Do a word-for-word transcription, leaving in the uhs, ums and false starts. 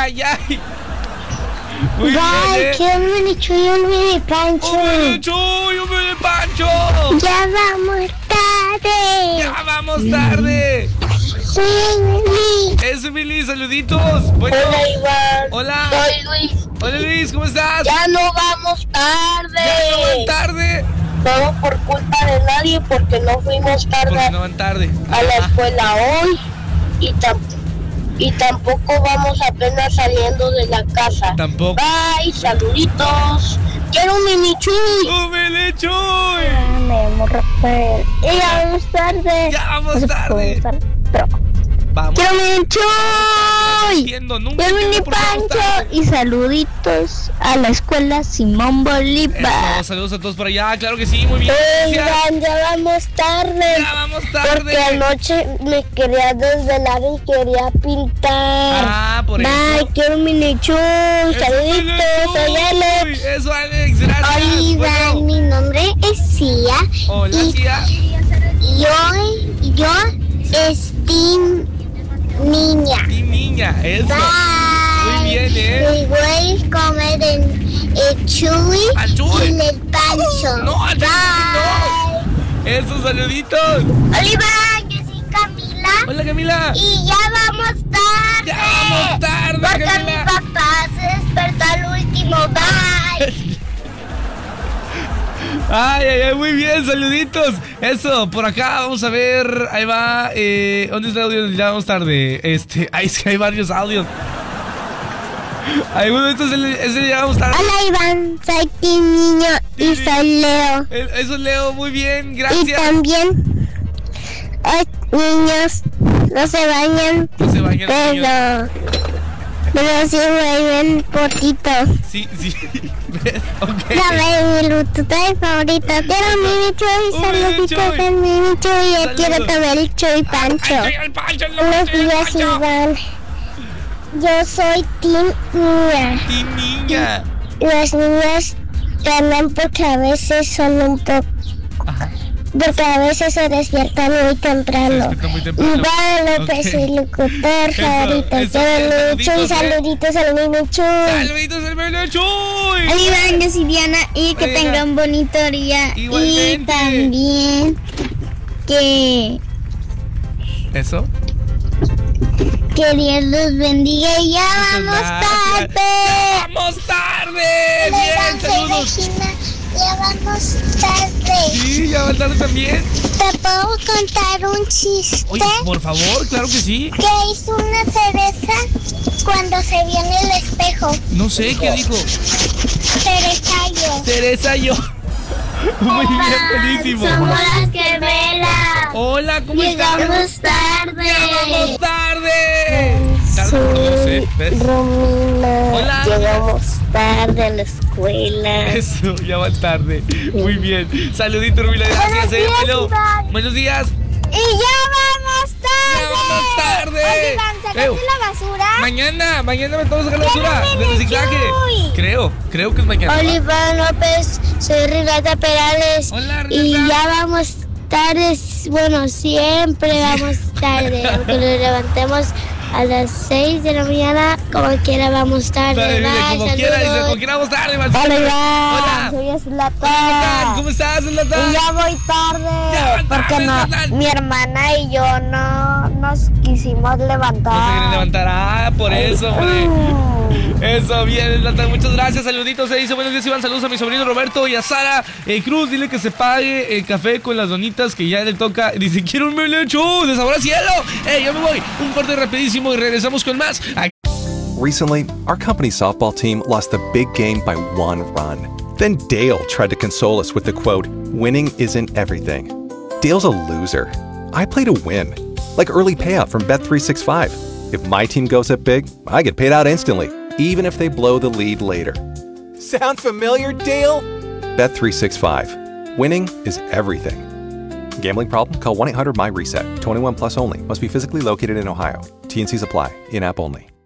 ay, ay. Muy Bye, bien, ¿eh? quiero un mini chuy y un mini pancho. ¡Un mini chuy, un mini pancho! Ya vamos tarde. ¡Ya vamos tarde! Soy Emily. Es Emily, saluditos. Bueno, Hola, Iván. hola. Soy Luis. Hola Luis, ¿cómo estás? Ya no vamos tarde. Ya no van tarde. Todo por culpa de nadie porque no fuimos tarde Porque no van tarde. a la Ajá. escuela hoy y, tam y tampoco vamos apenas saliendo de la casa. Tampoco. Bye, saluditos. Quiero un mini chuy. ¡Un mini chuy! Me llamo Rafael. Y ya vamos tarde. Ya vamos No se tarde. puede estar, pero Vamos. quiero un mini chuy. Entiendo, nunca Quiero un mini entiendo por qué vamos pancho. tarde. Y saluditos a la escuela Simón Bolívar. Eso, saludos a todos por allá, claro que sí, muy bien. Gracias. Oigan, ya vamos tarde. Ya vamos tarde. Porque anoche me quería desvelar y quería pintar. Ah, por Bye, eso. quiero un mini chuy. Eso, Saluditos, mini soy chuy. Alex. Eso, Alex, gracias. Hola, Iván, Bueno, mi nombre es Cia. hola, y Cia. yo, yo es Team Niña. Y niña, eso. Bye. Muy bien, ¿eh? Y voy a comer el, el chuy Al chuy. y el pancho. No, al chuy, Bye. Esos saluditos. Hola, Iván, yo soy Camila. Hola, Camila. Y ya vamos tarde. Ya vamos tarde, Porque Camila. mi papá se despertó al último. Bye. Ay, ay, ay, muy bien, saluditos. Eso, por acá, vamos a ver. Ahí va. Eh, ¿Dónde está el audio? Ya vamos tarde. Este, ahí sí hay varios audios. Alguno de estos es el, es el ya vamos tarde. Hola, Iván, soy Team Niño y Sí. soy Leo. El- Eso es Leo, muy bien, Y gracias. también, ay, niños, no se bañan, No se bañan los niños. pero, pero sí vuelven potitos. Sí, sí. ¿Ves? Ok. Dame mi Bluetooth favorito. Quiero un mini chuy, Un mini saluditos chuy. al mini chuy. Yo Saludos. quiero comer el chuy pancho. Ay, ay, el pancho, el Buenos pancho, el días, pancho. Iván. Yo soy Team Niña. Y niña. Las niñas ganan porque a veces son un poco... Ajá. Porque a veces se despiertan muy temprano. Se despiertan muy temprano. Iván López, Ok. el locutor Eso, favorito. eso, Quiero eh, el chuy, saluditos, eh. saluditos al mini chuy. Saluditos al mini chuy. Hola, Iván, yo soy Diana y que Hola. tenga un bonito día. Igualmente. Y también que, Eso. que Dios los bendiga y ya Muchas vamos gracias. tarde. ¡Vamos tarde! Hola, Bien, Iván, soy saludos. Regina, ya vamos tarde. Sí, ya va tarde también. ¿Te puedo contar un chiste? Oye, por favor, claro que sí. ¿Qué hizo una cereza cuando se vio en el espejo? No sé qué dijo. Cereza yo. Teresa y yo. Muy bien, buenísimo. Somos las gemelas. Hola, ¿cómo estás? Llegamos tarde. ¡Ya vamos tarde! Tarde por dos, ¿eh? ¿Ves? Romina, Hola. llegamos tarde a la escuela. Eso, ya van tarde. Muy bien. Saludito, Rubila, gracias, Buenos eh. días, Bueno, Iván. buenos días. Y ya vamos tarde. Ya vamos tarde. Oye, Iván, ¿sacaste Ew. la basura? Mañana, mañana me toca sacar la Ya basura no me de reciclaje. voy. Creo, creo que es mañana. ¿va? Oliva López, soy Renata Perales. Hola, Y Renata. ya vamos tarde, bueno, siempre vamos tarde, aunque nos levantemos a las seis de la mañana, como quiera vamos tarde. Dale, dile, Bye, como quiera, dice, saludos. como quiera vamos tarde, Iván. Hola, Hola. Iván, soy Zlatan, Zlatan. ¿cómo estás, Zlatan? Y ya voy tarde, Ya va porque tarde, no, Zlatan. mi hermana y yo no nos quisimos levantar. No se quieren levantar. Ah, por eso, hombre. Mm. Eso, bien, Zlatan, muchas gracias, saluditos. Se dice buenos días, Iván. Saludos a mi sobrino Roberto y a Sara eh, Cruz. Dile que se pague el café con las donitas que ya le toca. Dice, quiero un melecho de sabor a cielo. Eh, yo me voy. Un corte rapidísimo y regresamos con más. Aquí. Recently, our company softball team lost the big game by one run. Then Dale tried to console us with the quote, "Winning isn't everything." Dale's a loser. I play to win. Like early payout from Bet three sixty-five. If my team goes up big, I get paid out instantly, even if they blow the lead later. Sound familiar, Dale? Bet three sixty-five. Winning is everything. Gambling problem? Call one eight hundred M Y RESET. twenty-one plus only. Must be physically located in Ohio. T N Cs apply. In-app only.